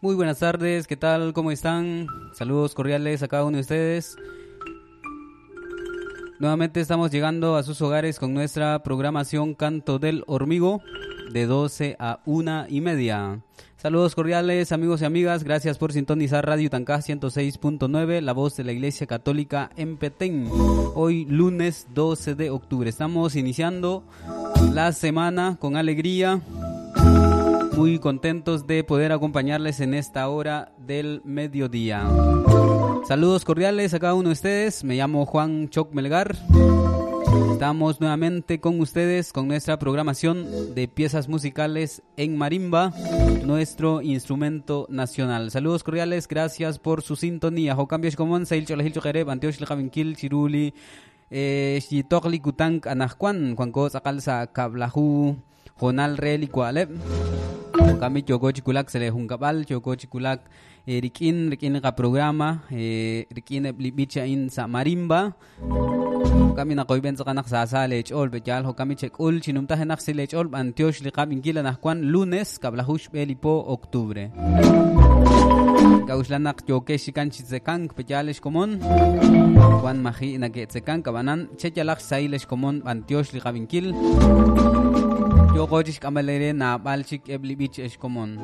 Muy buenas tardes, ¿qué tal? ¿Cómo están? Saludos cordiales a cada uno de ustedes. Nuevamente estamos llegando a sus hogares con nuestra programación Canto del Hormigo de 12 a 1:30. Saludos cordiales amigos y amigas, gracias por sintonizar Radio Tancá 106.9, la voz de la Iglesia Católica en Petén. Hoy lunes 12 de octubre, estamos iniciando la semana con alegría. Muy contentos de poder acompañarles en esta hora del mediodía. Saludos cordiales a cada uno de ustedes. Me llamo Juan Choc Melgar. Estamos nuevamente con ustedes con nuestra programación de piezas musicales en marimba, nuestro instrumento nacional. Saludos cordiales, gracias por su sintonía. Jocambios común, Sail Cholahil Chojereb, Antioch Lejavinkil, Chiruli, Xitokli Kutank Anahjuan, Juanco Zakalsa Kablahu, Jonal Rel y Kualeb. Kami Choco Chikulak se le juncabal, Choco Chikulak Rikin ka programa, Rikin Blibicha in sa marimba. Kami na koiben sa kanak sa lechol, bejal ho kami check ul chinumtahenak si lechol, Antioch Likab Inkila Nahjuan, lunes, Kablahush Belipo, octubre. Kauslanak Choke Shikan Chitzekank, Pejales Comón, Juan Maji Nagetzekank, Kabanan, Chechalak Sailes Comón, Antioch Likab Inkil. Yo coches camalere na balchik ebli beach es común.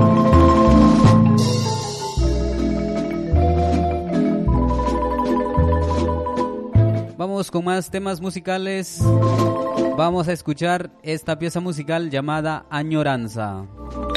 Vamos con más temas musicales. Vamos a escuchar esta pieza musical llamada Añoranza.